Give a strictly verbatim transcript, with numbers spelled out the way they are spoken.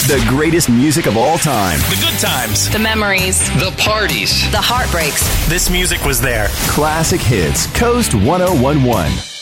The greatest music of all time. The good times. The memories. The parties. The heartbreaks. This music was there. Classic hits. Coast ten eleven.